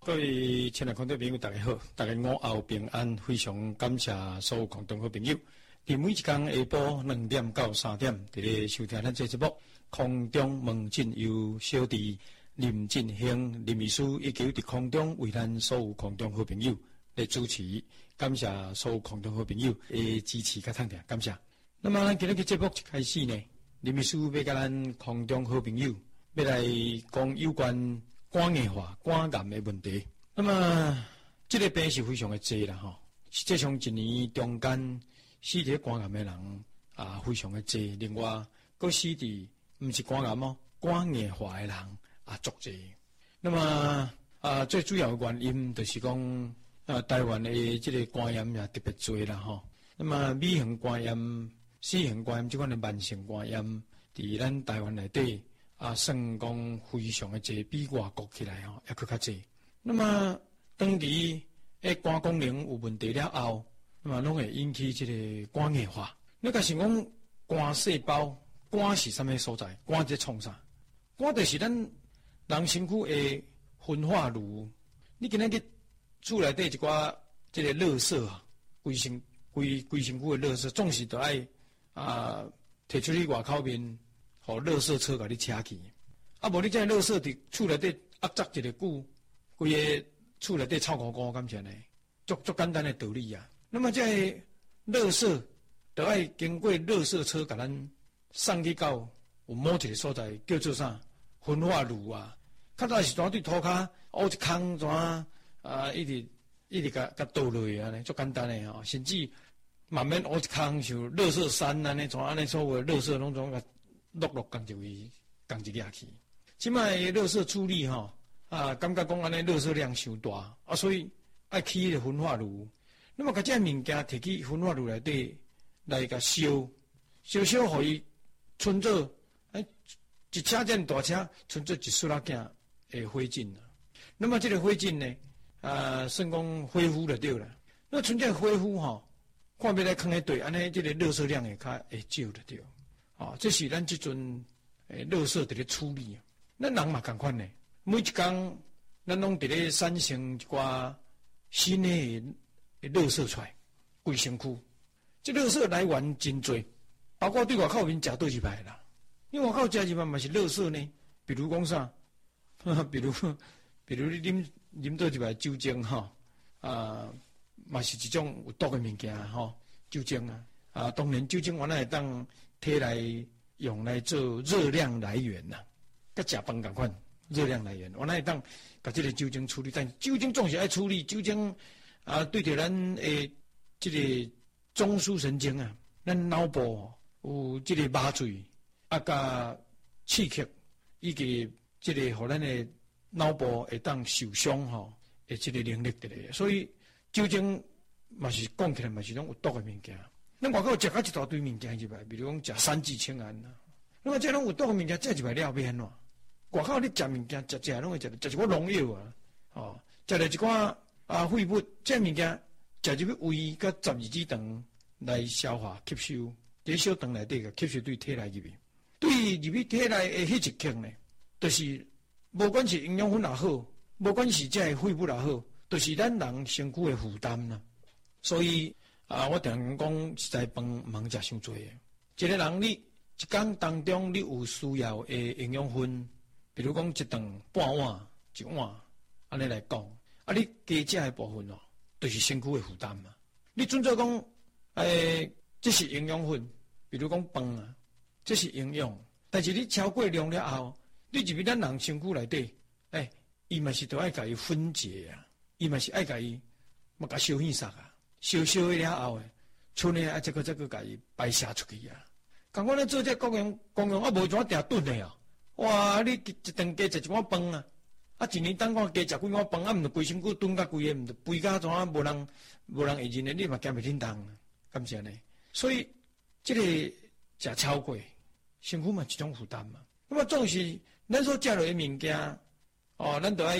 各位亲爱的观众朋友，大家好！大家午后平安，非常感谢所有空中好朋友。伫每一天下晡2点到3点，伫咧收听咱这节目。空中门诊由小弟林进兴林秘书以及伫空中为咱所有空中好朋友来主持，感谢所有空中好朋友的支持甲捧场，感谢。那么咱今日个节目一开始呢，林秘书要甲咱空中好朋友要来讲有关肝硬化、肝癌的问题。那么，这个病是非常的多啦，吼。实际上，一年中间死伫肝癌的人啊，非常的多。另外，佫死伫毋是肝癌哦，肝硬化的人啊，足多。那么最主要的原因就是讲台湾的这个肝炎也特别多啦，吼。那么，B型肝炎、C型肝炎这款的慢性肝炎，伫咱台湾内底。算讲非常的多，比外国起来吼，也佫较多。那么，当伫肝功能有问题了后，那么拢会引起这个肝硬化。你假想讲肝细胞，肝是啥物所在？肝在创啥？肝就是咱人身躯的分化炉。你今仔日厝内底一寡这个垃圾啊，规身躯的垃圾，总是都爱摕出去外口面。互垃圾车甲你车去，无你这垃圾伫厝内底压杂一个久，规个厝内底臭糊糊，敢是呢？足简单的道理啊。那么这垃圾都爱经过垃圾车甲咱送去到有某一个所在，叫做啥？分化炉啊。较早是怎对涂骹挖一坑怎一直甲倒落去安尼，足简单的吼。甚至慢慢挖一坑像垃圾山安尼，怎安尼所有的垃圾拢总甲。落共一掠去，即摆垃圾处理感觉讲安尼垃圾量伤大所以爱起个分化炉。那么甲这物件摕去分化炉内底来甲烧，互伊存做一车这大车存做一塑料件的灰烬啦。那么这个灰烬呢，算讲恢复就对啦。那存这恢复看要来放喺对，安尼这个垃圾量会少就对。这是咱即阵垃圾伫咧处理。咱人嘛共款呢，每一天咱拢伫咧产生一寡新的垃圾出来，规身躯。这垃圾来源真多，包括对外口面食倒一排啦。因为外口食入来嘛是垃圾呢，比如讲啥，比如你啉倒一排酒精嘛是一种有毒的物件酒精当然酒精原来会当。摕来用来做热量来源呐，甲食饭共款热量来源。我那会当甲这个酒精处理，但酒精总是爱处理。酒精对着咱的这个中枢神经咱脑部有这个麻醉甲刺激，以及这个互咱的脑部会当受伤的这个能力伫咧。所以酒精嘛是讲起来嘛是种有毒的物件。咱外口食一大堆物件入来，比如讲食3聚氰胺那么这种有毒的物件食入来了要安怎？外口你食物件食拢会食一寡农药食了一寡废物，这物件食入去胃甲12指肠来消化吸收，在小肠内底个吸收对体内入去，对入去体内的迄一刻呢，就是无管是营养分也好，无管是这废物也好，就是咱人身躯的负担啦，所以。我常讲实在饭茫食伤多诶。一个人你一天当中你有需要诶营养分，比如讲一顿半碗、一碗，安尼来讲，你加食诶部分就是身躯诶负担嘛。你准做讲，这是营养分，比如讲饭这是营养，但是你超过量了后，你入去咱人身躯内底，伊嘛是都爱甲伊分解伊嘛是爱甲伊甲消灭杀烧了后剩的这个甲伊排泄出去共款咧做这公用无怎定顿的哇！你一顿加食一碗饭一年当我加食几碗饭毋着规身躯顿甲规个，毋着肥甲怎无人会认的，你嘛减袂叮当，敢是安尼？所以这个食超过身躯嘛一种负担嘛。那么总是咱所食落的物件咱都爱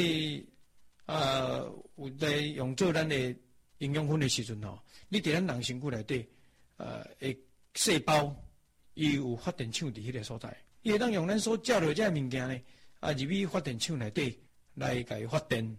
有在用做咱的。营养分的时阵你伫咱人身躯内底细胞伊有发电厂伫迄个所在，伊会当用咱所食落这物件呢入去发电厂内底来甲伊发电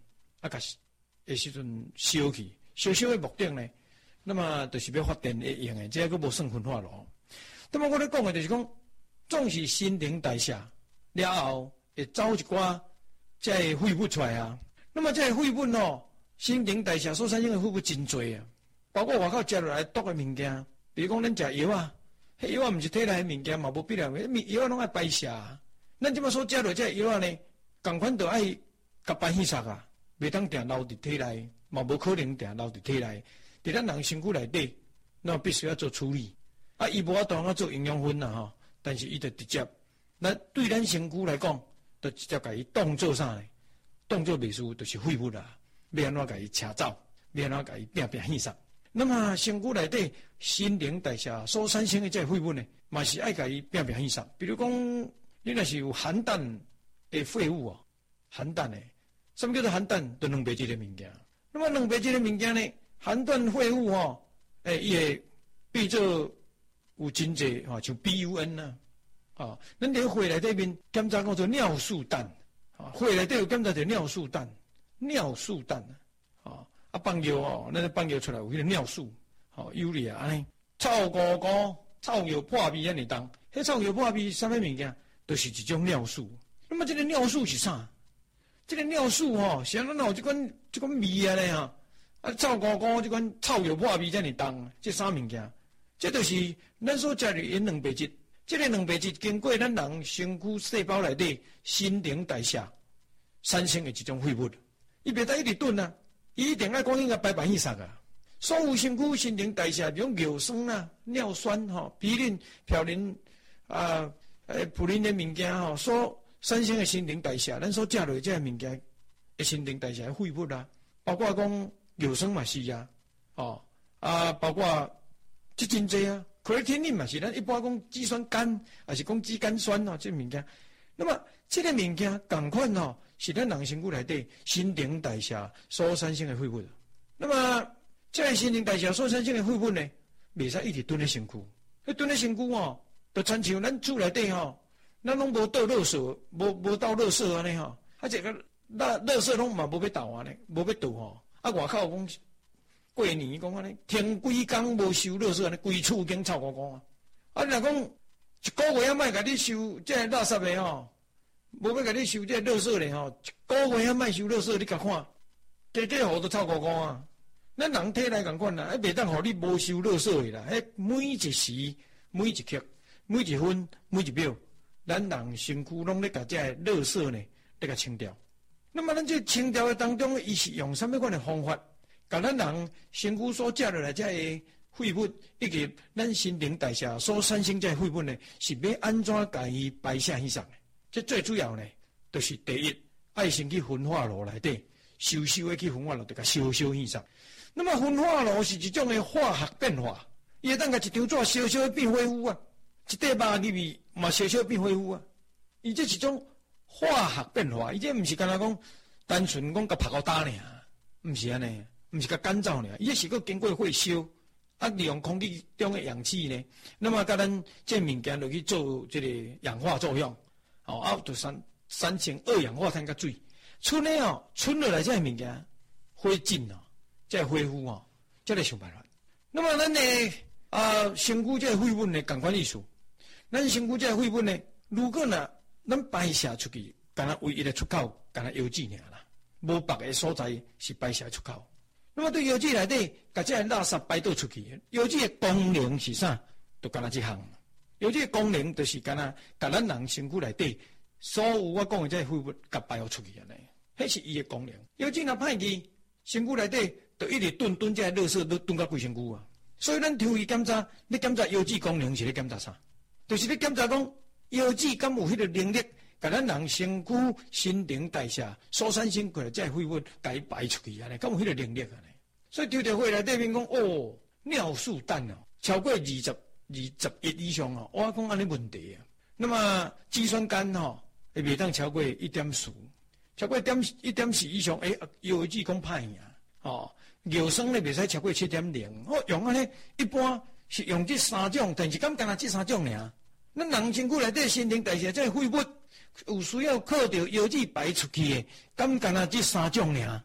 甲的时阵烧去，烧的目的呢，那么就是要发电会用的，这个无算焚化炉。那么我咧讲的就是讲，总是新陈代谢了后，会走一寡这废物出来啊。那么这废物哦，新陈代谢所产生的废物真多啊，包括外口食落来毒的物件，比如讲咱食药啊，迄药啊毋是体内的物件嘛，无必要，药啊拢爱排泄啊。咱即马所食落这药啊呢，共款就爱甲排稀杀啊，袂当定留伫体内，嘛无可能定留伫体内，伫咱人身躯内底，那必须要做处理。啊，伊无法度做营养分啦吼，但是伊就直接，咱对咱身躯来讲，就直接甲伊当做啥呢？当做袂输就是废物啦，要安怎甲伊车走，要安怎甲伊拼稀杀。那么身躯内底新陈代谢所产生的这废物呢，嘛是爱甲伊拼稀杀。比如讲，你若是有含氮的废物哦，含氮的，什么叫做含氮？就两白质的物件。那么两白质的物件呢，含氮废物哦，伊会变做有真济吼，像 BUN 啊，啊，咱伫血内底面检查讲做尿素氮，啊，血内底有检查着尿素氮，尿素氮啊，啊放药哦，咱放药出来有迄个尿素，吼，urea 安尼，臭糊糊、臭油破味安尼当，迄臭油破味啥物物件，都是一种尿素。那么这个尿素是啥？这个尿素吼，是咱有这款味啊咧吼，啊臭糊糊这款臭油破味安尼当，这啥物件？这就是咱所食的盐蛋白质，这个蛋白质经过咱人身躯细胞内底新陈代谢产生的一种废物，伊袂得一直炖啊，伊一定要讲应该排稀杀啊。所有身躯新陈代谢，比如尿酸啊、尿酸吼、皮磷、嘌呤啊、普林的物件吼，所产生的新陈代谢，咱所食落这物件的新陈代谢的废物啊，包括讲尿酸嘛是啊，哦啊，包括。这真济啊，可乐天嘛是咱一般讲肌酸酐，还是讲肌酐酸哦，这物件。那么这个物件同款哦，是咱人身躯内底新陈代谢所产生的废物。那么这个新陈代谢所产生的废物呢，袂使一直囤在身躯。迄囤在身躯哦，就亲像咱厝内底吼，咱拢无倒垃圾，无倒垃圾安尼吼，啊这个垃圾拢嘛无要倒安尼，无要倒吼。啊外口讲。过年讲安尼，停几工无收垃圾安尼，规厝已经臭糊糊啊！啊，若讲一个月还莫甲你收这垃圾的吼，无要甲你收这垃圾的吼，一个月还莫收垃圾，你甲看，家户都臭糊糊啊！咱人体内共款啦，还袂当互你无收垃圾的啦。迄每一时、每一刻、每一分、每一秒，咱人身躯拢咧甲这垃圾呢，咧甲清掉。那么咱这清掉的当中，伊是用什么款的方法？甲咱人身躯所食落来这个废物，以及咱新陈代谢所产生这个废物呢，是要安怎甲伊排泄稀杀呢？这最主要呢，就是第一，爱先去焚化炉内底，收的去焚化炉，就甲烧稀杀。那么焚化炉是一种的化学变化，伊会当甲一张纸烧变灰污啊，一块肉入去嘛烧变灰污啊。伊这是一种化学变化，伊这毋是干那讲单纯讲甲拍个打尔，毋是安尼。毋是甲干燥呢，伊是佮经过火烧，啊利用空气中的氧气呢，那么甲咱这物件落去做这个氧化作用，哦啊就产生二氧化碳甲水，剩的哦，剩落来这物件火烬哦，这恢复哦，这个想办法。那么咱的身躯这废物呢，共款意思，咱身躯这废物呢，如果呢咱排泄出去，干那唯一的出口，干那邮寄尔啦，无别的所在是排泄出口。那么对邮寄内底，把这垃圾排倒出去，邮寄的功能是啥？就干那这项。邮寄的功能就是干那，把咱人身躯内底所有我讲的这废物，甲排互出去安尼，迄是伊的功能。邮寄若歹去，身躯内底就一直囤这垃圾，都囤到规身躯啊。所以咱抽伊检查，你检查邮寄功能是咧检查啥？就是咧检查讲邮寄敢有迄个能力，甲咱人身躯新陈代谢所产生过来这废物，甲伊排出去安尼，敢有迄个能力安尼？所以抽到血内底面讲，哦，尿素氮哦，超过21以上哦，我讲安尼问题啊。那么肌酸酐吼，会袂当超过1.4，超过1.4以上，邮寄讲歹呀，哦，尿酸咧袂使超过7.0，哦，用安尼一般是用这三种，但是敢干那这三种尔。咱人身躯内底新陈代谢这废物有需要靠着邮寄排出去的，敢干那这三种尔。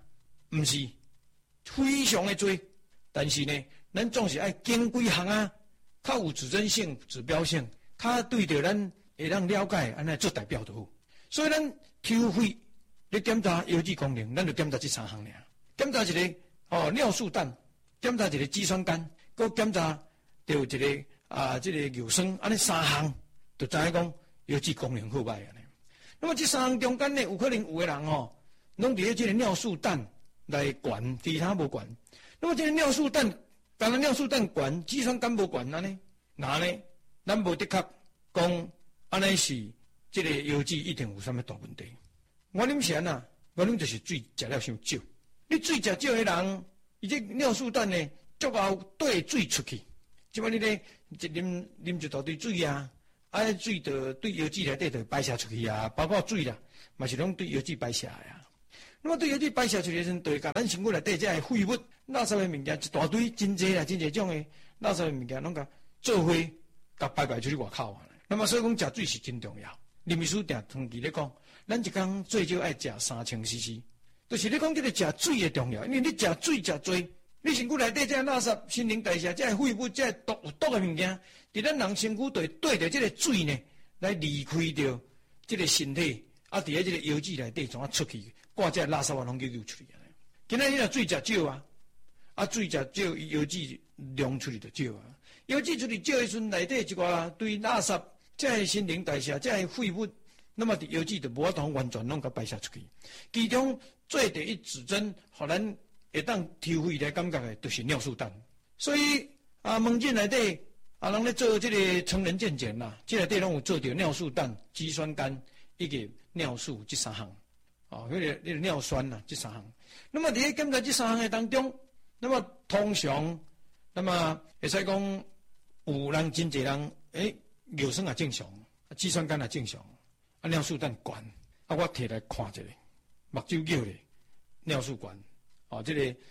毋是非常的多，但是呢，咱总是爱经几项啊，较有指针性、指标性，较对着咱会当了解，安尼做代表就好。所以咱抽血咧检查邮寄功能，咱就检查这3项尔，检查一个尿素氮，检查一个肌酸酐，搁检查着一个这个尿酸，安尼3项就知影讲邮寄功能好歹安尼。那么这3项中间呢，有可能有的人拢伫咧这个尿素氮来悬，其他无悬。那么这个尿素氮，当然尿素氮悬，肌酸酐无悬安尼，那呢，咱无的确讲安尼是这个邮寄一定有啥物大问题。我啉啥啊？我啉就是水食了伤少。你水食少的人，伊这尿素氮呢，足后对水出去。即摆你咧啉一大堆水啊，水就对邮寄内底就排泄出去啊，包括水啦，嘛是拢对邮寄排泄啊。那么对邮寄排泄出去的时阵，就会甲咱身躯内底这些废物、垃圾的物件一大堆，真济啦，真济种的垃圾的物件，拢甲做伙甲排出去外口啊。那么所以讲食水是真重要。林医师定长期咧讲，咱一工最少爱食3000 cc， 就是咧讲这个食水的重要，因为你食水食多，你身躯内底这些垃圾、新陈代谢、这些废物、这些有毒的物件，伫咱人身躯对着这个水呢，来离开掉这个身体，伫咧这个邮寄内底怎啊出去，挂这垃圾啊拢叫出去啊。今仔日若水食少啊，水食少，邮寄量出去就少啊。邮寄出去少的时阵，内底一寡对垃圾。这新陈代谢，这废物，那么邮寄就无法通完全拢甲排泄出去。其中最第一指针，互咱会当抽血来感觉的，就是尿素氮。所以门诊内底人咧做这个成人健检啦，这内底拢有做到尿素氮、肌酸酐以及尿素这3项。迄个尿酸啦，这3项。那么伫咧检查这3项的当中，那么通常，那么会使讲有人真侪人尿酸也正常，肌酸酐也正常，尿素氮悬，我摕来看一下，目睭叫咧尿素悬，这个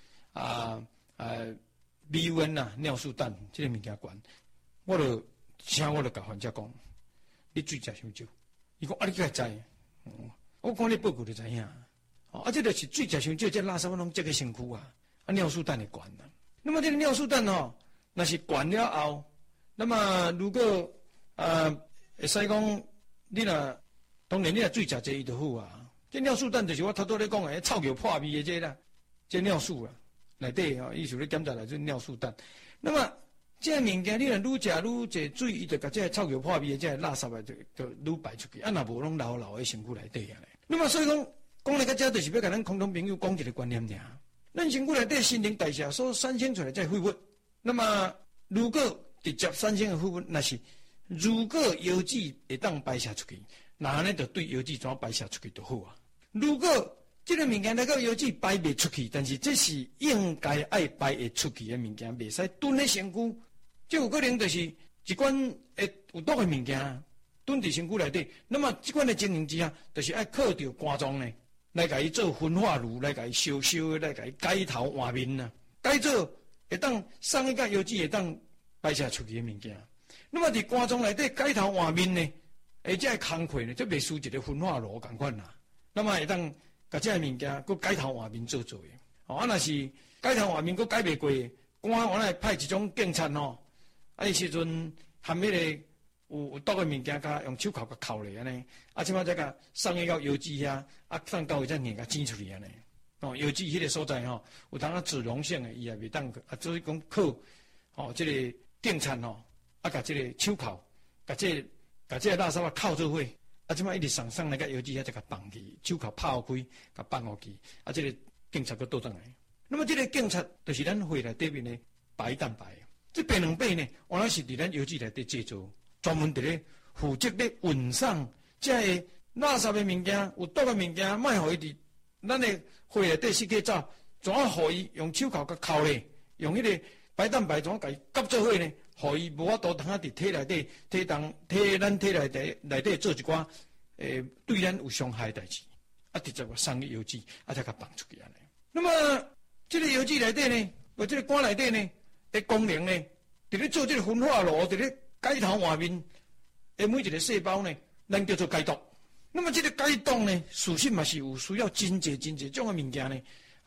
BUN 啦，尿素氮这个物件悬，我就甲患者讲，你水食伤少，伊讲你该知，我讲你报告就知影，这就是水食伤少，这垃圾拢积在身躯啊，尿素氮会悬啊。那么这个尿素氮若是悬了后，那么如果会使讲，当然你若水食济伊就好啊。这尿素氮就是我头拄咧讲的臭油破味的这啦，这尿素啦，内底意思咧检查来就是尿素氮。那么这物件你若愈食愈济水，伊就甲这臭油破味的这垃圾啊，就愈排出去。若无拢流喺身躯内底啊。那么所以讲来到这，就是要甲咱空中朋友讲一个观念尔。咱身躯内底新陈代谢所产生出来这废物，那么如果直接产生的废物，那是如果邮寄会当排泄出去，那安尼就对邮寄怎排泄出去就好啊。如果这个物件那个邮寄排袂出去，但是这是应该爱排会出去的物件，袂使囤在身躯，这有可能就是一款会有毒的物件囤在身躯内底。那么这款的情形之下，就是爱靠着肝脏呢来甲伊做分化炉，来甲伊烧烧，来甲伊改头换面啊，改做会当送去甲邮寄会当排泄出去的物件。那么伫肝脏内底改头换面呢，这个工课呢，就袂输一个分化炉共款啦。那么会当甲这个物件佮改头换面做的。若是改头换面佮改袂过，肝我来派一种警察迄时阵含迄个有毒的物件，甲用手铐甲铐咧安尼，即摆再甲送去到邮寄遐，送到位再硬甲剪出去安尼。邮寄迄个所在有当脂溶性的，伊也袂当所以讲靠这个警察甲这个手铐，甲这个垃圾铐做伙，即摆一直送来甲邮寄遐，再甲放去，手铐拍开，甲放下去，这个警察佮倒转来。那么这个警察就是咱血内底面的白蛋白，这白蛋白呢，原来是伫咱邮寄内底制造，专门伫咧负责咧运送这个垃圾的物件、有毒的物件，莫互伊伫咱的血内底失去走，怎啊互伊用手铐甲铐咧，用迄个白蛋白怎啊甲伊夹做伙呢？互伊无法度通伫体内底、咱体内底做一寡对咱有伤害的代志，直接送去邮寄，才甲放出去安尼。那么这个邮寄内底呢，或这个肝内底呢的功能呢，伫咧做这个分化炉，伫咧改头换面的每一个细胞呢，咱叫做解毒。那么这个解毒呢，事实嘛是有需要真济种的物件呢，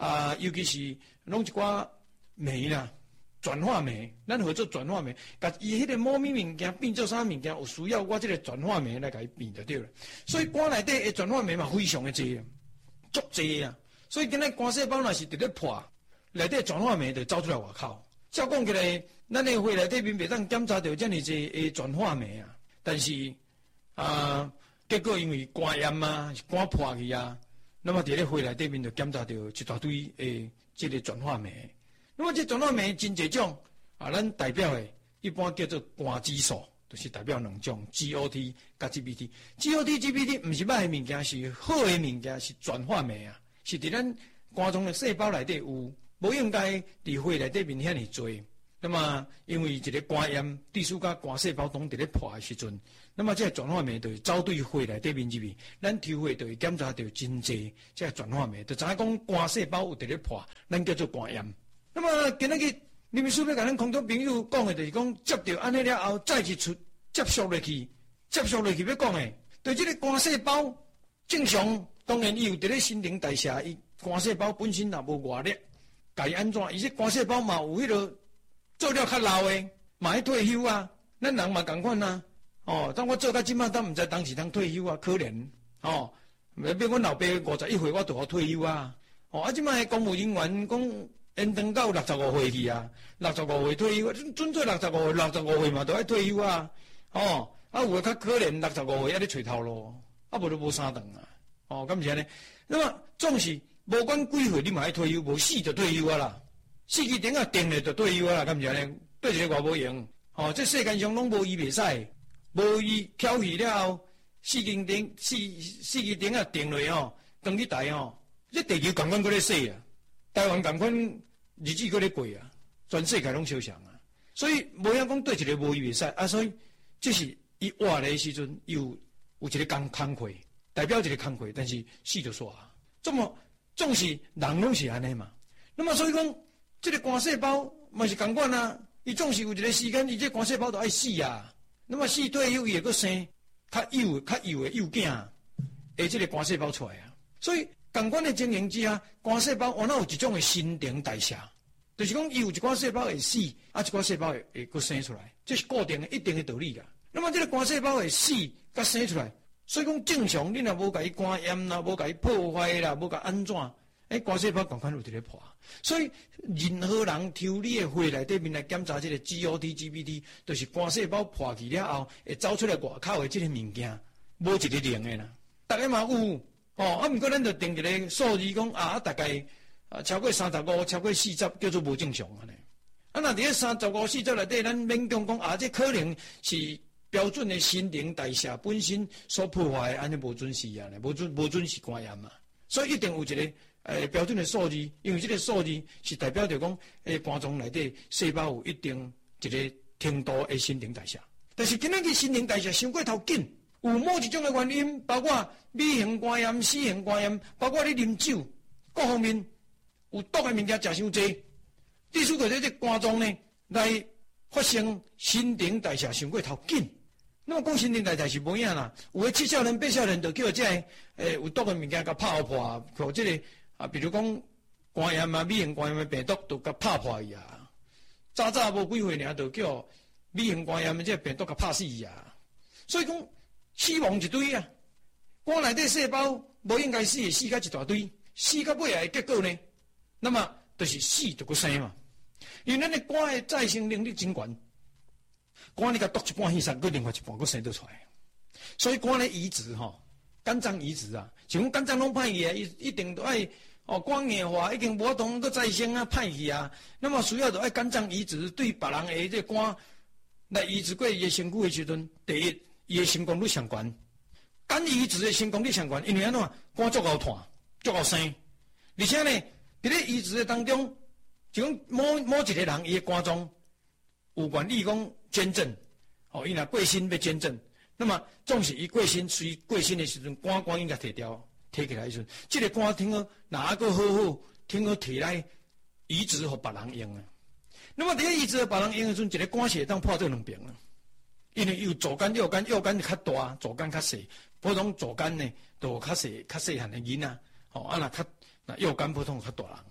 尤其是弄一寡酶啦。转化酶，咱合作转化酶，甲伊迄个某物物件变做啥物件，有需要我这个转化酶来甲伊变就对了。所以肝内底的转化酶嘛非常的多，足多啊。所以今仔肝细胞若是伫咧破，内底转化酶就走出来外口。照讲起来，咱的血内底面袂当检查到遮尔济的转化酶啊。但是结果因为肝炎啊，肝破去啊，那么伫咧血内底面就检查到一大堆的这个转化酶。那么这转化酶真侪种咱代表的一般叫做肝指数，就是代表两种 GOT 甲 GPT。GOT、GPT 不是歹的物件，是好的物件，是转化酶啊，是伫咱肝脏的细胞内底有，无应该伫血内底面遐尼多。那么因为一个肝炎，致使甲肝细胞拢伫咧破的时阵，那么这个转化酶就会走对血内底面入去，咱抽血就会检查到真侪这个转化酶，就知影讲肝细胞有伫咧破，咱叫做肝炎。那么今仔日林秘书要甲咱空中朋友讲的，就是讲接到安尼了后，再去接续落去要讲的，对这个肝细胞正常，当然伊有伫咧新陈代谢，伊肝细胞本身也无外力，该安怎？伊这肝细胞嘛有迄个做了较老的，嘛要退休啊。咱人嘛共款啊。当我做到即摆，当毋知当时通退休啊，可怜比阮老爸51岁，我就好退休啊。即摆的公务人员讲。延长到65岁去啊，65岁退休，准做65岁嘛，都要退休啊。有诶较可怜，65岁还咧找头路，无就无啥顿啊。敢是安尼？那么总是无管几岁，你嘛要退休，无死就退休啊啦。死期顶啊定了就退休啊啦，敢是安尼？对一个外无用。这世界上拢无伊袂使，无伊挑起了后，死期顶啊定落当去台这地球共款搁咧洗啊。台湾共款日子搁咧过啊，全世界拢相像啊，所以无影讲对一个无伊袂使啊，所以这是伊活咧时阵有一个工课，代表一个工课，但是死就煞啊。总是人拢是安尼嘛。那么所以讲，这个肝细胞嘛是共款啊，伊总是有一个时间，伊这肝细胞就爱死啊。那么死退休伊会搁生较幼的幼囝，这个肝细胞出来啊，所以。共款的情形之下，肝细胞往往有一种的新陈代谢，就是讲伊有一寡细胞会死，一寡细胞会搁生出来，这是固定的一定的道理啦。那么这个肝细胞会死甲生出来，所以讲正常，你若无甲伊肝炎啦，无甲伊破坏啦，无甲安怎，肝细胞共款有伫咧破。所以任何人抽你的血内底面来检查这个 GOT、GPT， 就是肝细胞破去了后，会走出来外口的这个物件，无一个零的啦，大家嘛有。毋过咱就定一个数字讲大概超过35、超过40叫做无正常安尼。若伫咧35、40内底，咱勉强讲这可能是标准的新陈代谢本身所破坏的，安尼无准时啊，无准时肝炎嘛。所以一定有一个标准的数字，因为这个数字是代表着讲肝脏内底细胞有一定一个程度的新陈代谢。但是今仔日新陈代谢伤过头紧。有某一种的原因，包括B型肝炎、C型肝炎，包括你啉酒，各方面有毒的物件食伤济，致使在这肝脏呢来发生新陈代谢伤过头紧。那么讲新陈代谢是无影啦，有的7少年、8少年就叫这有毒的物件甲拍破，像这个比如讲肝炎啊、B型肝炎的病毒都甲拍破伊啊。早无几岁尔就叫 B型肝炎的这病毒甲拍死伊啊。所以讲。死亡一堆啊！肝内底细胞无应该死的死甲一大堆，死到尾来的结果呢？那么就是死就搁生嘛。因为咱的肝的再生能力真悬，肝你甲剁一半牺牲，搁另外一半搁生得出来。所以肝的移植肝脏移植啊，像肝脏拢歹去啊，一定都爱肝硬化，已经无同搁再生啊，歹去啊。那么需要就爱肝脏移植，对别人的这肝来移植过伊的身躯的时阵，第一。伊的成功率上悬，肝移植的成功率上悬，因为安怎肝足够痛，足够生，而且呢，伫咧移植的当中，就讲某一个人伊的肝脏有愿意讲捐赠，伊若过身要捐赠，那么总是伊过身随过身的时阵，肝应该摕掉，摕起来的时阵，这个肝挺好，哪个好，挺好摕来移植给别人用啊。那么伫咧移植给别人用的时阵，一个肝是会当破做两边啊。因为有左肝、右肝就较大，左肝较细。普通左肝呢，就较细汉的囡仔，若右肝普通较大人。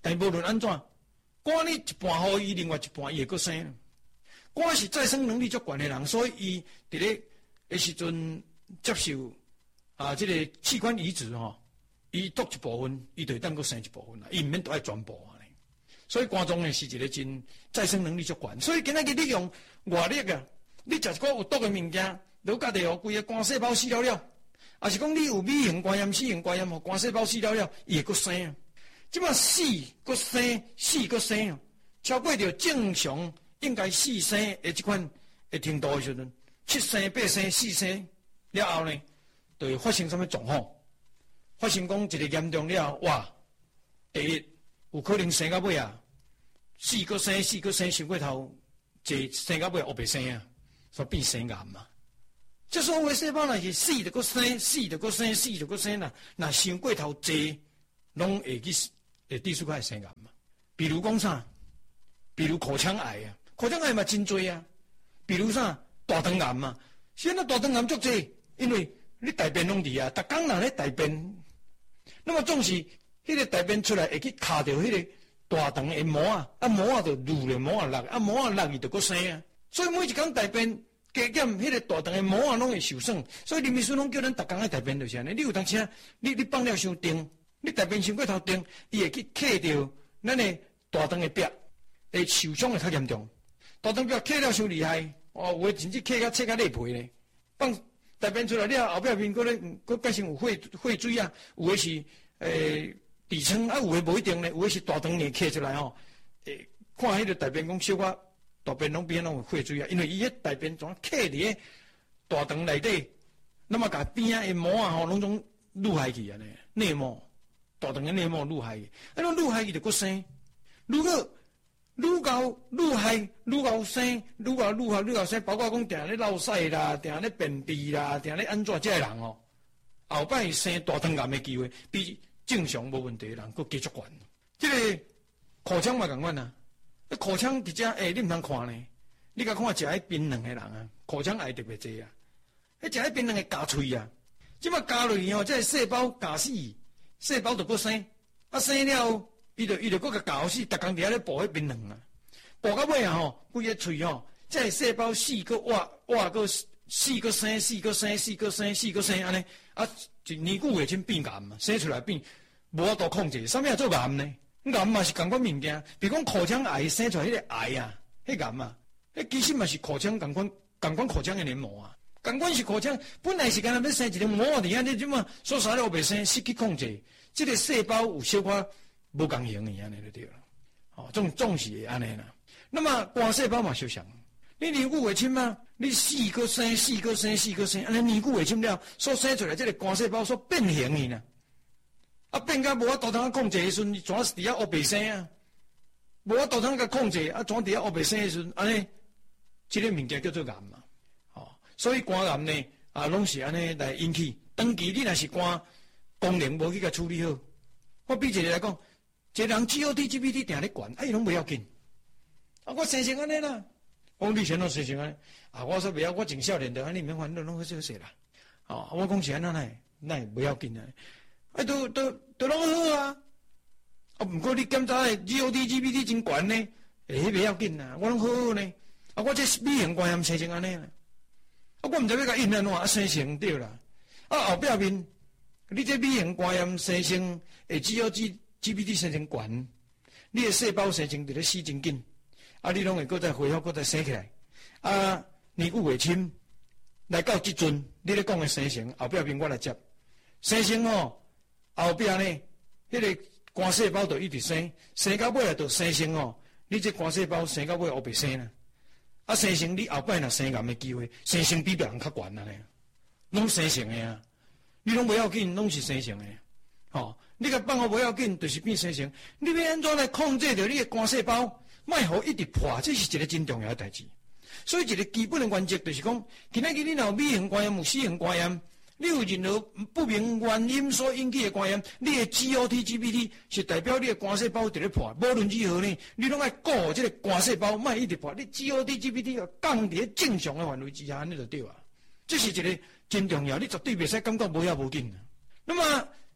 但无论安怎，肝你一半互伊，另外一半伊会阁生。肝是再生能力足悬的人，所以伊伫咧的时阵接受这个器官移植伊夺一部分，伊就会当阁生一部分啦，伊毋免夺爱全部啊。所以肝脏呢是一个真再生能力足悬。所以今仔日你用外力啊，你食一个有毒的物件，就家己互规个肝细胞死了，也是讲你有 B 型肝炎、C 型肝炎，互肝细胞死了，伊会阁生。即摆死阁生，死阁生，超过着正常应该死生的即款的程度的时阵，7生、8生、4生了后呢，就会发生什么状况？发生讲一个严重了，哇！第一有可能生到尾啊，死阁生，伤过头，一生到尾黑白生啊，所以变生癌嘛。这所有的细胞若是死就阁生，死就阁生，死就阁生啦，若伤过头济，拢会滴出来生癌嘛。比如讲啥？比如口腔癌啊，口腔癌嘛真多啊。比如啥？大肠癌嘛，现在大肠癌足济，因为你大便拢伫啊，逐工人咧大便，那么总是迄个大便出来会去卡着迄个大肠的膜啊，膜啊就入了，膜啊落，膜啊落伊就阁生啊。所以每一工大便加减，迄个大肠的膜啊拢会受损。所以林医师拢叫咱逐工爱大便就是安尼。你有当时你放了伤重，你大便伤过头重，伊会去卡着咱的大肠的壁，会受伤会较严重。大肠壁卡了伤厉害，有诶甚至卡到切到内皮咧。放大便出来了后壁面佫变成有血水啊，有诶是痔疮啊，有诶无一定咧，有诶是大肠硬卡出来看迄个大便讲小可大便拢变拢有血水啊，因为伊迄大便总卡伫咧大肠内底，那么甲边仔诶膜啊拢总愈害去安尼，内膜大肠诶内膜愈害去，种愈害去就佫生，如果愈搞愈害，愈搞生，愈搞生，包括讲定咧落屎啦，定咧便秘啦，定咧安怎这人后摆生大肠癌的机会比正常无问题的人佫加足悬。这个口腔嘛共款啊，口腔伫遮你毋通看呢，你甲看食迄槟榔的人啊，口腔癌特别济啊，迄食迄槟榔的加喙啊，即摆加落去这个细胞加死，细胞就佫生，生了。伊就佫甲搞死，逐工伫遐咧剥迄槟榔啊，剥到尾啊规个喙这细胞死佫活佫死佫生，死佫生，死佫生，死佫生安尼一年久会先变癌嘛，生出来变无法度控制，啥物也做癌呢？癌嘛是共款物件，比如讲口腔癌生出来迄个癌啊，迄癌啊，迄其实嘛是口腔共款口腔的黏膜啊，共款是口腔本来是干那要生一个膜伫遐，你即嘛所啥了袂生，失去控制，这个细胞有小可。无共型的安尼就对了，总是会安尼啦。那么肝细胞嘛相像，你年久月深嘛，你死佫生，死佫生，死佫生，安尼年久月深了，所生出来这个肝细胞所变形去啦，变甲无法度通控制的时阵，全是伫遐黑白生啊，无法度通甲控制，全伫遐黑白生的时阵，安尼，这个物件叫做癌嘛，所以肝癌呢拢是安尼来引起。长期你若是肝功能无去甲处理好，我比一个来讲。一个人 GOT、GPT 定咧悬，伊拢袂要紧。我生成安尼啦，我以前拢生成安尼。我说袂要，我真少年的，你免烦恼，拢好势啦。我讲是安那袂要紧啊。都拢好啊。不过你检查的 GOT、GPT 真悬呢，迄袂要紧啊，我拢好呢。我这 B 型肝炎生成安尼啦。我毋知要甲因安怎生成对啦。后壁面，你这 B 型肝炎生成会 GOT。GPT 生成悬，你的细胞生成伫咧死真紧，你拢会搁再恢复，搁再生起来。年久月深，来到即阵，你咧讲的生成，后壁面我来接。生成后壁呢，迄个肝细胞就一直生到尾就生成你这肝细胞生到尾黑白生啦。生成你后摆若生癌的机会，生成比别人较悬啊咧，拢生成的啊，你拢袂要紧，拢是生成的。你甲放互袂要紧，就是变生成。你要安怎来控制着你的肝细胞，莫互一直破，这是一个真重要的代志。所以一个基本的原则就是讲，今仔日你若有 B 型肝炎、有 C 型肝炎，你有任何不明原因所引起的肝炎，你的 GOT、GPT 是代表你的肝细胞伫咧破。无论如何呢，你拢爱顾这个肝细胞，莫一直破。你 GOT、GPT 要降伫正常的范围之下，安尼就对啊。这是一个真重要，你绝对袂使感觉无要紧。那么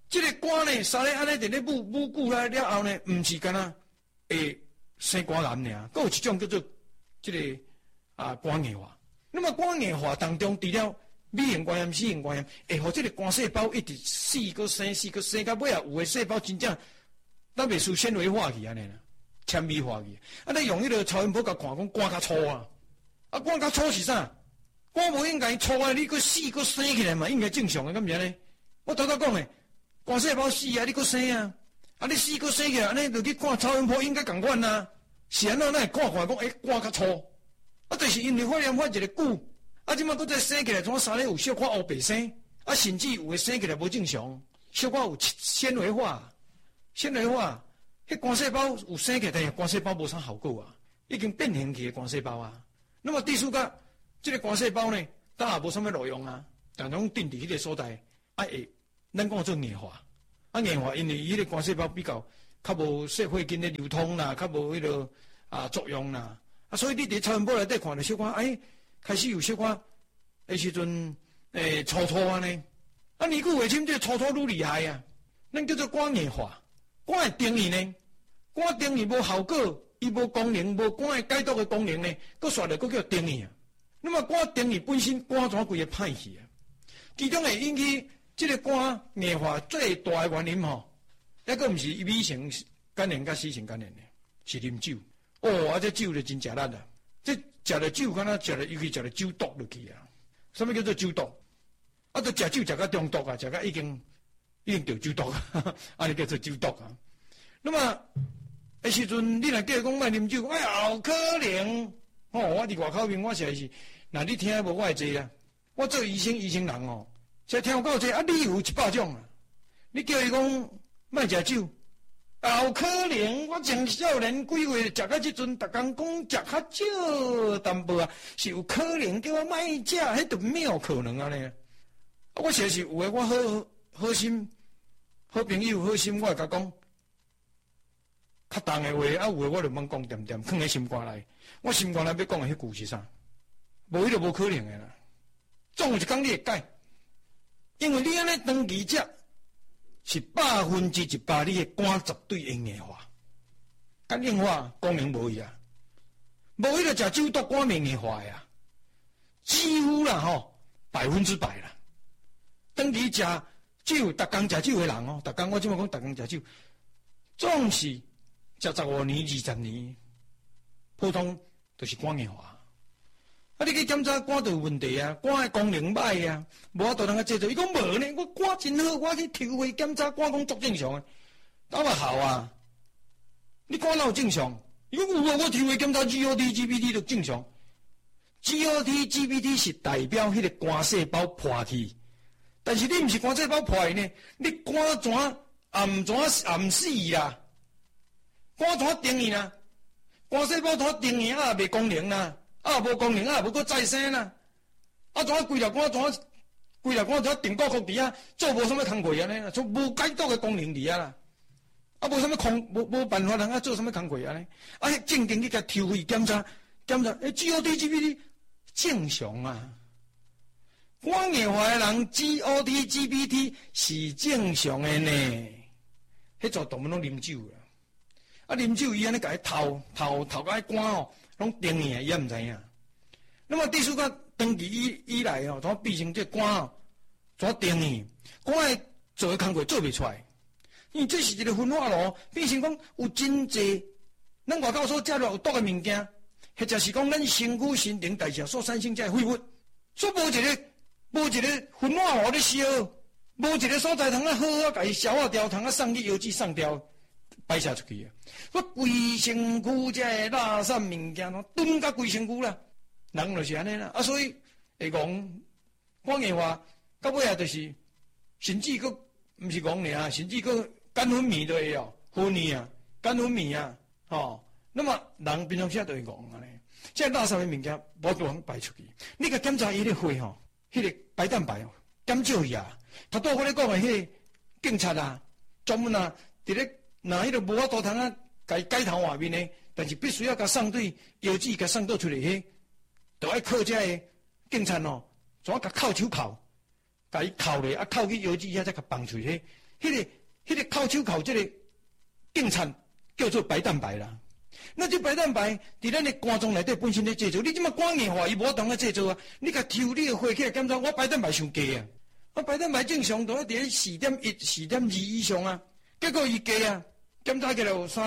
这个肝呢，三日安尼伫咧母久了后呢，毋是干那会生肝癌尔，佫有一种叫做这个肝硬化。那么肝硬化当中，除了B型肝炎、C型肝炎，会互这个肝细胞一直死个生到尾啊，有的细胞真正咱袂输纤维化去安尼啦，纤维化去。你用迄个超音波甲看，讲肝较粗啊，肝较粗是啥？肝无应该粗啊，你佫死佫生起来嘛，应该正常的，敢毋是呢？我头讲诶，肝细胞死啊，你佫生啊，你死佫生起来，安尼就去看超音波应该共款啊。是安怎咱会看看讲，肝较粗，就是因为发炎发一个久。即摆佫再生起来，怎3日有小可黑白生，甚至有诶生起来无正常，小可有纤维化，迄肝细胞有生起来，但是肝细胞无啥效果啊，已经变形去诶肝细胞啊。那么第四个，这个肝细胞呢，当然无啥物路用啊，但拢定伫迄个所在，会咱讲做硬化，硬化因为伊迄个肝细胞比较无血筋的流通啦，较无迄个作用啦，所以你伫超音波内底看到小可开始有小可的时阵，粗粗安尼，年久月深，这粗粗愈厉害啊！咱叫做肝硬化。肝的定义呢？肝定义无效果，伊无功能，无肝的解毒的功能呢，佫煞来佫叫定义啊。那么肝定义本身肝怎规个歹去啊？其中会引起这个肝硬化最大的原因吼，抑佫毋是乙型肝炎甲C型肝炎呢，是啉酒。这酒就真食力啊！这食了酒，敢若食了，尤其食了酒毒落去啊！什么叫做酒毒？就食酒食到中毒啊，食到已经着酒毒啊，安尼叫做酒毒啊。那么的时阵，你若叫伊讲莫啉酒，后可能我伫外口面，我实在是，若你听无我会坐啊。我做医生人才听有够济理由100种啊。你叫伊讲莫食酒。后可能我从少年几岁食到即阵，逐工讲食较少淡薄啊，是有可能叫我莫食，迄都没有可能啊呢。我实在是有诶，我好心好朋友好心，我会甲讲较重诶话，有诶我就茫讲点点，放喺心肝内。我心肝内要讲诶迄句是啥？无迄就无可能诶啦。总有一天你会改，因为你安尼长期食。是100%，你的肝绝对会硬化，肝硬化功能无去啊，无迄个食酒毒肝面硬化呀，几乎啦100%啦。长期食酒，逐工食酒的人逐工我即摆讲逐工食酒，总是食15年、20年，普通就是肝硬化。你去检查肝就有问题啊，肝的功能歹啊，无法度通制作。伊讲无呢，我肝真好，我去抽血检查肝讲足正常的，哪有效啊？你肝哪有正常？伊讲有啊，我抽血检查 GOT、GPT 就正常。GOT、GPT 是代表迄个肝细胞破去，但是你毋是肝细胞破去呢，你肝怎暗死啦？肝怎定义啦？肝细胞怎定义啊？袂功能啦？无功能无搁再生啦！怎规条肝怎定骨壳伫啊？做无啥物工课安尼啦，做无解毒的功能伫啊啦！无啥物无办法通做啥物工课安尼？正经去甲抽血检查，GOT、GPT 正常啊！肝硬化的人 GOT、GPT 是正常的呢。迄座大部分拢啉酒啦，啉酒伊安尼甲伊头甲伊肝拢定义啊，伊也毋知影。那么第四个长期以来怎变成这肝怎定义？肝的做的工作做袂出来，因为这是一个分化炉，变成讲有真济咱外口所食落有毒的物件，或者是讲咱身躯新陈代谢所产生这废物，所无一个分化炉咧烧，无一个所在通好甲伊消化掉，通送去药剂送掉。排泄出去啊！我规身躯这垃圾物件咯，蹲甲规身躯啦，人就是安尼啦。所以会讲肝硬化到尾啊，就是甚至佫毋是讲尔，甚至佫肝昏迷都会哦，昏迷啊，肝昏迷啊，那么人平常时都会讲安尼，即垃圾的物件无地方排出去。你甲检查伊个血迄个白蛋白减少去啊。头拄我咧讲的迄个警察啊、专门啊，伫咧。迄个无法度通甲伊改头换面呢，但是必须要甲送对药剂，甲送倒出来迄，就爱靠这个警察怎甲扣手铐，甲伊铐咧，铐去药剂遐再甲放出去， 迄个靠手靠这个定产叫做白蛋白啦。那这白蛋白伫咱的肝脏内底本身咧制造，你即马肝硬化伊无法度咧制造啊。你甲抽你的血起来检查，我白蛋白伤低啊。我白蛋白正常都伫咧4.1、4.2以上啊，结果伊低啊，检查起来有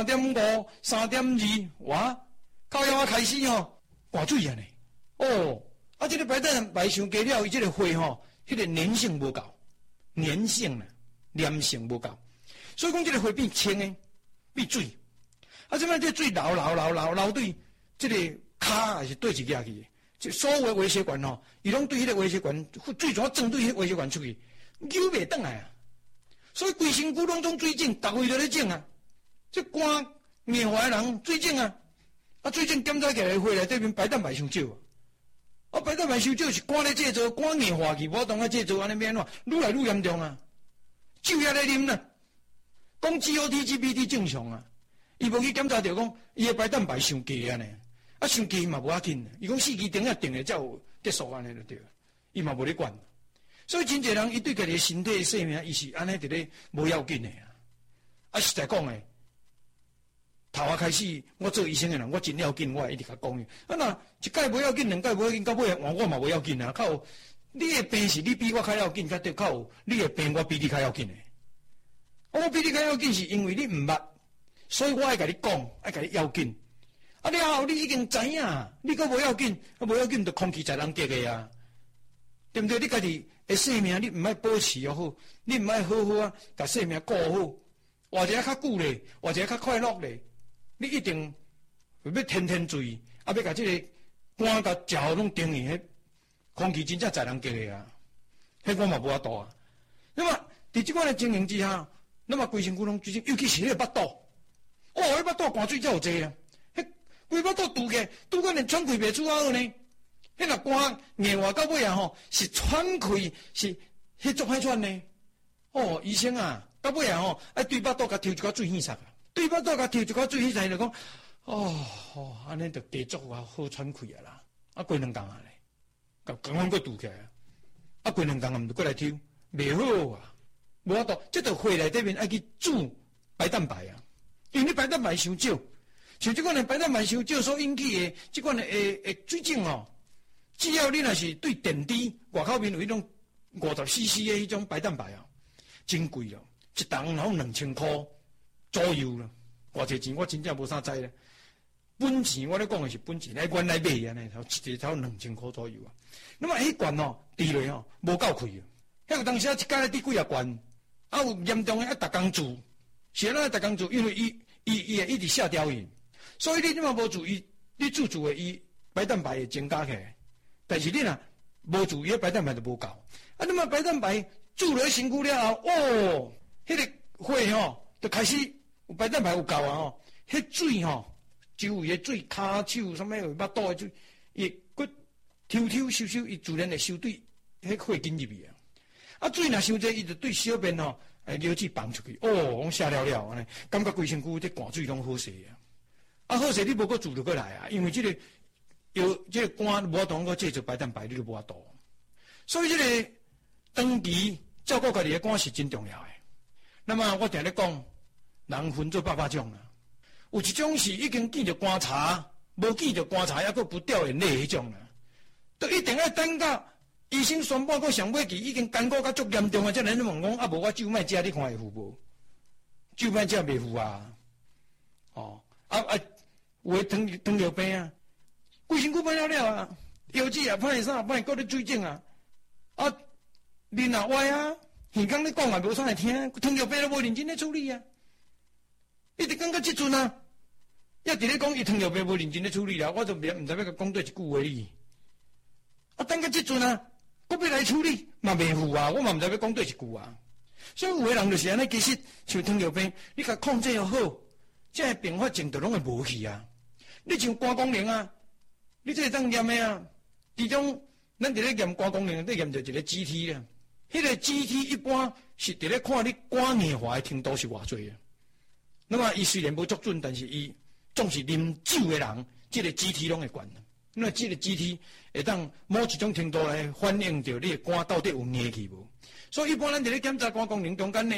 3.5、3.2，哇，到腰开始吼挂水啊呢。哦，啊，这个白蛋白伤低了，伊这个血吼，迄个粘性无够，粘性啦，黏性无够，所以讲这个血变清诶，变水。啊，即摆这水流对这个骹还是对一下去，就所有的微血管吼，伊拢对迄个微血管水怎针对迄个微血管出去，扭袂转来啊。所以规身躯拢种水肿，逐位都咧肿啊。这肝硬化的人水肿啊，啊水肿检查起来血内底面白蛋白伤少啊。啊白蛋白伤少是肝咧制造，肝硬化去无当啊制造，安尼变怎？愈来愈严重啊，酒也咧啉啦，讲 GOT、GPT 正常啊。伊无去检查着讲，伊的白蛋白伤低啊呢，啊伤低嘛无要紧，伊讲4支定啊定的才有结束安尼就对了，伊嘛无咧管。所以真侪人伊对家己的身体生命，伊是安尼伫咧无要紧的啊。啊实在讲诶，头啊开始我做医生的人，我真要紧，我一直甲讲啊那一届无要紧，两届无要紧，到尾我嘛无要紧啊。靠，你的病是你比我较要紧，较对靠你的病我比你较要紧的。我比你较要紧是因为你毋捌。所以我爱甲你讲，爱甲你要紧。啊了后，你已经知影，你阁无要紧，无要紧，就空气才能得的啊，对不对？你家己的生命，你唔爱保持又好，你唔爱好好啊，甲生命顾好，活一下较久咧，活一下较快乐咧，你一定要天天注意，啊，要甲这个肝甲食好拢定去，迄空气真正才能得的啊，迄我嘛无法度啊。那么伫即款的情形之下，那么规身躯拢最近，尤其是迄个巴肚。哦，迄巴肚汗水才有济啊！迄规巴肚堵起，堵到连喘气袂出啊呢。迄若肝硬化到尾啊吼，是喘气是迄足歹喘呢。哦，医生啊，到尾啊吼，爱对巴肚甲抽一寡水稀塞啊，对巴肚甲抽一寡水稀塞就讲，哦，安尼就加足啊好喘气啊啦。啊，过2工啊咧，甲刚刚佫堵起来啊，啊过2工啊，毋着过来抽，袂好啊，无法度，即着血内底面爱去煮白蛋白啊。因为你白蛋白伤少，像即款的白蛋白伤少所引起的即款的水肿哦，只要你若是对电池外口面有迄种50cc 的迄种白蛋白啊，真贵咯，一桶好2000块左右啦，偌济钱我真正无啥知咧。本钱我咧讲的是本钱，原来买安尼，一头2000块左右啊。那么迄罐哦，滴落哦无够开啊，迄个当时啊一家咧滴几啊罐，啊有严重的啊，逐工住。是安怎逐工做，因为伊会一直下掉伊，所以你即马无注意，你煮的伊白蛋白会增加起来，但是你若无注意，白蛋白就无够。啊，你嘛白蛋白煮落身躯了后，哦，迄个血吼就开始有白蛋白有够啊吼，迄水吼，周围的水、骹手什么巴肚的水，伊佫抽收，伊自然会收对迄血进入去啊。啊，水若伤济，伊就对小便吼。尿水放出去，哦，我吓了了，安尼感觉规身躯这汗水拢好势啊！啊，好势你无搁住就过来啊，因为这个这个肝无法度搁制造白蛋白，你就无法度。所以这个长期照顾家己的肝是真重要的。那么我定咧讲，人分做800种啊，有一种是已经见着观察，无见着观察，还佫不掉眼泪迄种啊，都一定要等到。医生宣布到上尾期已经艰苦甲足严重啊！才能问讲啊，无我酒卖食，你看会付无？酒卖食袂付啊！哦，有诶糖尿病啊，规身躯歹了啊，腰子也歹啥，歹搁咧水肿啊，啊，面也歪啊，耳孔咧讲也无啥会听，糖尿病都无认真咧处理啊，一直讲到即阵啊，也伫咧讲伊糖尿病无认真咧处理啦，我就毋知要甲讲对一句话哩，啊，等到即阵啊。我要来处理，嘛袂付啊！我嘛毋知要讲对一句啊。所以有个人就是安尼，其实像糖尿病，你甲控制又好，这个并发症就拢会无去啊。你像肝功能啊，你这个当验的啊，其中咱伫咧验肝功能，咧验着一个 GT 啊。迄个 GT 一般是伫咧看你肝硬化的程度是偌济啊。那么伊虽然无足准，但是伊总是啉酒的人，这个 GT 拢会悬。因为这个 GT 会当某一种程度来反映着你的肝到底有硬去无，所以一般咱伫咧检查肝功能中间呢，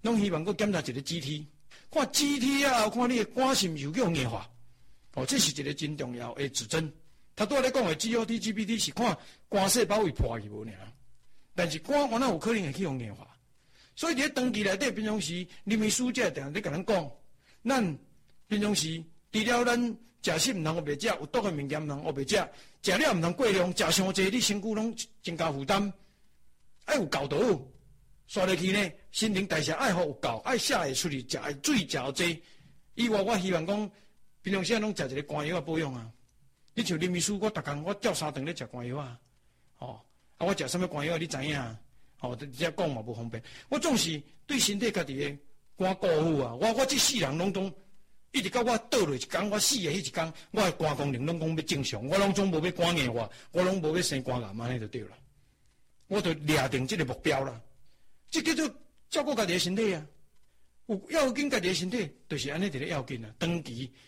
拢希望佮检查一个 GT， 看 GT 啊，看你的肝是毋是有叫硬化。哦，这是一个真重要的指针。他拄仔咧讲的 GOT、GPT 是看肝细胞会破去无尔，但是肝原来有可能会去用硬化。所以伫咧长期内底，平常时林秘书才定咧甲咱讲，咱平常时除了咱食食毋通学袂食，有毒的物件毋通学袂食，食了毋通过量，食伤济，你身躯拢增加负担。爱有够多，刷落去呢，新陈代谢爱好有够，爱写会出去，食的水食好济。以外，我希望讲，平常时拢食一个肝药啊保养啊。你像林秘书，我逐工我照3顿咧食肝药啊，哦，啊我食什么肝药你知影啊？哦，这讲嘛无方便。我总是对身体家己的肝顾好啊。我这世人拢总一直到我倒落一天，我死的迄一天，我的肝功能拢讲要正常，我拢总无要肝硬化，我拢无要生肝癌，安尼就对了。我就掠定这个目标啦。这叫做照顾家己的身体啊。有要紧家己的身体，就是安尼一个要紧啊。长期